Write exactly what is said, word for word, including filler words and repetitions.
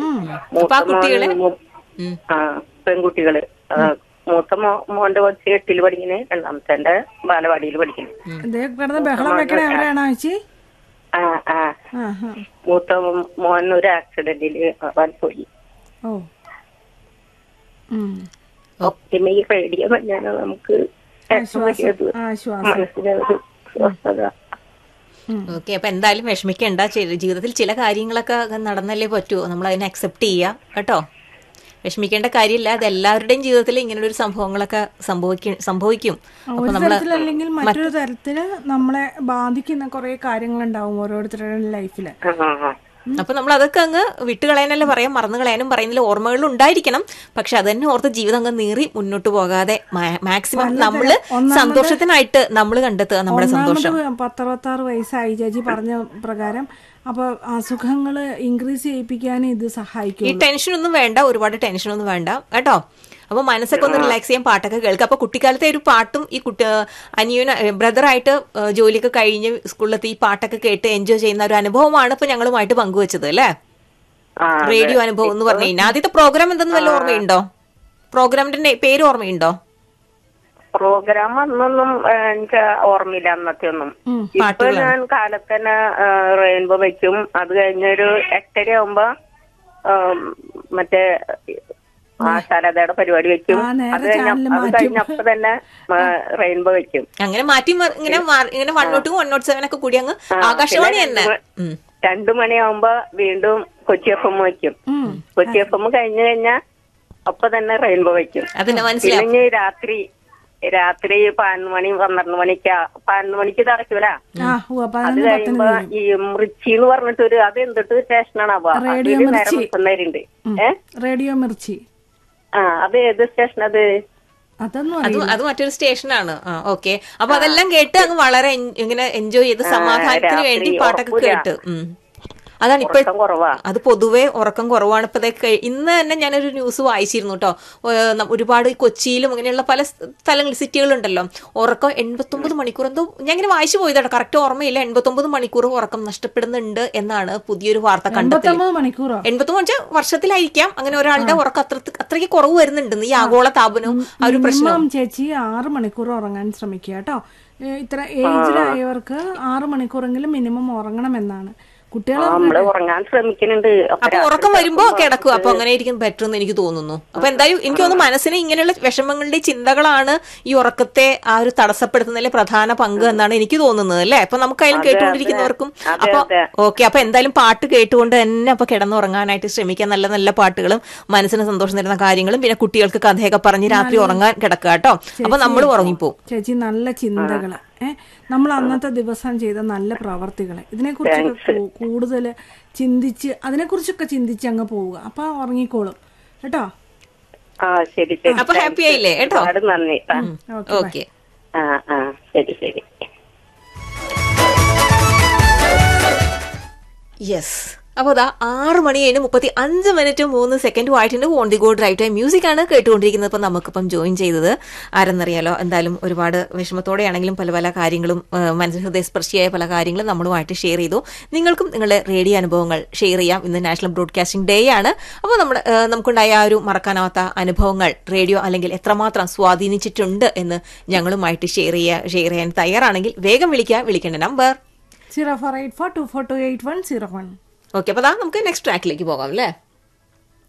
മൂത്ത കുട്ടികളെ മോൻ ആ പെൺകുട്ടികള് മൂത്ത മോ മോന്റെ കുറച്ച് എട്ടില് പഠിക്കണേ, രണ്ടാമത്തെ ബാലവാടിയിൽ പഠിക്കണേ. ബഹളം വെക്കണേ എവിടെയാണോ ചേച്ചി? ആ ആ മൂത്ത മോൻ ഒരു ആക്സിഡന്റില് പോയി. ഓ പിന്നെ ഈ റേഡിയോ പറഞ്ഞാൽ നമുക്ക് മനസ്സിനൊരു സ്വസ്ഥത. ഓക്കെ, അപ്പൊ എന്തായാലും വിഷമിക്കണ്ട. ജീവിതത്തിൽ ചില കാര്യങ്ങളൊക്കെ നടന്നല്ലേ പറ്റൂ, നമ്മൾ അതിനെ അക്സെപ്റ്റ് ചെയ്യാം കേട്ടോ. വിഷമിക്കേണ്ട കാര്യമില്ല. അത് എല്ലാവരുടെയും ജീവിതത്തിൽ ഇങ്ങനെയൊരു സംഭവങ്ങളൊക്കെ സംഭവിക്കും സംഭവിക്കും ഒരു തരത്തിലല്ലെങ്കിൽ മറ്റൊരു തരത്തില് നമ്മളെ ബാധിക്കുന്ന കുറെ കാര്യങ്ങളുണ്ടാവും ഓരോരുത്തരുടെ ലൈഫില്. അപ്പൊ നമ്മൾ അതൊക്കെ അങ്ങ് വിട്ടുകളയാനല്ലേ പറയാം, മറന്നു കളയാനും പറയുന്നില്ല. ഓർമ്മകൾ ഉണ്ടായിരിക്കണം, പക്ഷെ അത് തന്നെ ഓർത്ത് ജീവിതം അങ്ങ് നീറി മുന്നോട്ട് പോകാതെ മാക്സിമം നമ്മള് സന്തോഷത്തിനായിട്ട് നമ്മൾ കണ്ടെത്തുക നമ്മുടെ സന്തോഷം. പത്തറുപത്താറ് വയസ്സായി ചേച്ചി പറഞ്ഞ പ്രകാരം. അപ്പൊ അസുഖങ്ങള് ഇൻക്രീസ് ചെയ്യിപ്പിക്കാൻ ഇത് സഹായിക്കും. ഈ ടെൻഷനൊന്നും വേണ്ട, ഒരുപാട് ടെൻഷനൊന്നും വേണ്ട കേട്ടോ. അപ്പൊ മനസ്സൊക്കെ ഒന്ന് റിലാക്സ് ചെയ്യാൻ പാട്ടൊക്കെ കേൾക്കുക. അപ്പൊ കുട്ടിക്കാലത്തെ ഒരു പാട്ടും ഈ കുട്ടി അനിയന് ബ്രദറായിട്ട് ജോലിയൊക്കെ കഴിഞ്ഞ് സ്കൂളിലെത്തി ഈ പാട്ടൊക്കെ കേട്ട് എൻജോയ് ചെയ്യുന്ന ഒരു അനുഭവമാണ് ഇപ്പൊ ഞങ്ങളുമായിട്ട് പങ്കുവെച്ചത് അല്ലേ, റേഡിയോ അനുഭവം എന്ന് പറഞ്ഞു കഴിഞ്ഞാൽ. ആദ്യത്തെ പ്രോഗ്രാം എന്തെന്ന് വല്ല ഓർമ്മയുണ്ടോ? പ്രോഗ്രാമിന്റെ പേര് ഓർമ്മയുണ്ടോ? പ്രോഗ്രാം അന്നൊന്നും എനിക്ക് ഓർമ്മയില്ല, അന്നത്തെ ഒന്നും. ഇപ്പൊ ഞാൻ കാലത്ത് തന്നെ റെയിൻബോ വെക്കും. അത് കഴിഞ്ഞൊരു എട്ടര ആവുമ്പോ മറ്റേ ആ ശാരദയുടെ പരിപാടി വെക്കും. അത് കഴിഞ്ഞ അത് കഴിഞ്ഞപ്പോ തന്നെ റെയിൻബോ വെക്കും. അങ്ങനെ മാറ്റി ഇങ്ങനെ ഇങ്ങനെ വൺ നോട്ടും വൺ നോട്ട് സെവൻ ഒക്കെ കൂടി അങ്ങ് ആകാശവാണി തന്നെ. രണ്ടു മണിയാവുമ്പോ വീണ്ടും കൊച്ചി എഫ് എം വെക്കും. കൊച്ചി എഫ് എം കഴിഞ്ഞു കഴിഞ്ഞാ അപ്പൊ തന്നെ റെയിൻബോ വെക്കും. പിന്നെ രാത്രി രാത്രി പതിനൊന്ന് മണി പന്ത്രണ്ട് മണിക്ക് പതിനൊന്ന് മണിക്ക് തടയ്ക്കൂല. അത് കഴിയുമ്പോ ഈ മിർച്ചി എന്ന് പറഞ്ഞിട്ടൊരു അത് എന്തിട്ട് സ്റ്റേഷനാണ് അപ്പൊ നേരം വെക്കുന്നവരുണ്ട്. ഏഹ് റേഡിയോ മിർച്ചി. ആ അത് ഏത് സ്റ്റേഷൻ? അത് അത് മറ്റൊരു സ്റ്റേഷനാണ്. ഓക്കെ, അപ്പൊ അതെല്ലാം കേട്ട് അങ്ങ് വളരെ ഇങ്ങനെ എൻജോയ് ചെയ്ത് സമാധാനത്തിന് വേണ്ടി പാട്ടൊക്കെ കേട്ട്. അതാണ് ഇപ്പോഴത്തെ അത് പൊതുവെ ഉറക്കം കുറവാണ് ഇപ്പതൊക്കെ. ഇന്ന് തന്നെ ഞാനൊരു ന്യൂസ് വായിച്ചിരുന്നു കേട്ടോ. ഒരുപാട് കൊച്ചിയിലും അങ്ങനെയുള്ള പല സ്ഥലങ്ങൾ സിറ്റികളുണ്ടല്ലോ, ഉറക്കം എൺപത്തൊമ്പത് മണിക്കൂർ എന്തോ ഞാൻ ഇങ്ങനെ വായിച്ചു പോയതാണ്, കറക്റ്റ് ഓർമ്മയില്ല. എൺപത്തൊമ്പത് മണിക്കൂർ ഉറക്കം നഷ്ടപ്പെടുന്നുണ്ട് എന്നാണ് പുതിയൊരു വാർത്ത കണ്ടെത്തൽ. എൺപത്തൊമ്പത് വെച്ചാൽ വർഷത്തിലായിരിക്കാം അങ്ങനെ ഒരാളുടെ ഉറക്കം അത്ര അത്രയ്ക്ക് കുറവ് വരുന്നുണ്ട് ഈ ആഗോള താപനവും ആ ഒരു പ്രശ്നം. ചേച്ചി ആറ് മണിക്കൂർ ഉറങ്ങാൻ ശ്രമിക്കുക കേട്ടോ. ഇത്ര ഏജിലായവർക്ക് ആറ് മണിക്കൂറെങ്കിലും മിനിമം ഉറങ്ങണമെന്നാണ്. കുട്ടികളെ ഉറങ്ങാൻ ശ്രമിക്കുന്നുണ്ട്. അപ്പൊ ഉറക്കം വരുമ്പോ കിടക്കും. അപ്പൊ അങ്ങനെ ആയിരിക്കും ബെറ്റർ എന്ന് എനിക്ക് തോന്നുന്നു. അപ്പൊ എന്തായാലും എനിക്ക് തോന്നുന്നു മനസ്സിന് ഇങ്ങനെയുള്ള വിഷമങ്ങളുടെ ചിന്തകളാണ് ഈ ഉറക്കത്തെ ആ ഒരു തടസ്സപ്പെടുത്തുന്നതിലെ പ്രധാന പങ്ക് എന്നാണ് എനിക്ക് തോന്നുന്നത് അല്ലെ. അപ്പൊ നമുക്കായാലും കേട്ടുകൊണ്ടിരിക്കുന്നവർക്കും. അപ്പൊ ഓക്കെ, അപ്പൊ എന്തായാലും പാട്ട് കേട്ടുകൊണ്ട് തന്നെ അപ്പൊ കിടന്നുറങ്ങാനായിട്ട് ശ്രമിക്കാം. നല്ല നല്ല പാട്ടുകളും മനസ്സിന് സന്തോഷം തരുന്ന കാര്യങ്ങളും പിന്നെ കുട്ടികൾക്ക് കഥയൊക്കെ പറഞ്ഞ് രാത്രി ഉറങ്ങാൻ കിടക്കുക കേട്ടോ. അപ്പൊ നമ്മൾ ഉറങ്ങിപ്പോവും. ചേച്ചി നല്ല ചിന്തകള് ഏഹ് നമ്മൾ അന്നത്തെ ദിവസം ചെയ്ത നല്ല പ്രവർത്തികളെ ഇതിനെക്കുറിച്ചൊക്കെ കൂടുതൽ ചിന്തിച്ച് അതിനെക്കുറിച്ചൊക്കെ ചിന്തിച്ച് അങ്ങ് പോവുക. അപ്പൊ ഉറങ്ങിക്കോളും കേട്ടോ. അപ്പൊ ഹാപ്പി ആയില്ലേ കേട്ടോ. നന്ദി. ഓക്കെ, ശരി ശരി. യെസ്, അപ്പോൾ അതാ ആറ് മണി കഴിഞ്ഞ് മുപ്പത്തി അഞ്ച് മിനിറ്റ് മൂന്ന് സെക്കൻഡും ആയിട്ടുണ്ട്. On the go drive time music ആണ് കേട്ടുകൊണ്ടിരിക്കുന്നത്. ഇപ്പം നമുക്കിപ്പം ജോയിൻ ചെയ്തത് ആരെന്നറിയാലോ. എന്തായാലും ഒരുപാട് വിഷമത്തോടെയാണെങ്കിലും പല പല കാര്യങ്ങളും മനസ്സിന് ഹൃദയസ്പർശിയായ പല കാര്യങ്ങളും നമ്മളുമായിട്ട് ഷെയർ ചെയ്തു. നിങ്ങൾക്കും നിങ്ങളുടെ റേഡിയോ അനുഭവങ്ങൾ ഷെയർ ചെയ്യാം. ഇന്ന് നാഷണൽ ബ്രോഡ്കാസ്റ്റിംഗ് ഡേ ആണ്. അപ്പോൾ നമ്മുടെ നമുക്കുണ്ടായ ആ ഒരു മറക്കാനാവാത്ത അനുഭവങ്ങൾ റേഡിയോ അല്ലെങ്കിൽ എത്രമാത്രം സ്വാധീനിച്ചിട്ടുണ്ട് എന്ന് ഞങ്ങളുമായിട്ട് ഷെയർ ചെയ്യുക ഷെയർ ചെയ്യാൻ തയ്യാറാണെങ്കിൽ വേഗം വിളിക്കുക. വിളിക്കേണ്ട number zero four eight four to four to eight one zero one. Okay, അപ്പോൾ അതാ നമുക്ക് നെക്സ്റ്റ് ട്രാക്കിലേക്ക് പോകാം അല്ലേ.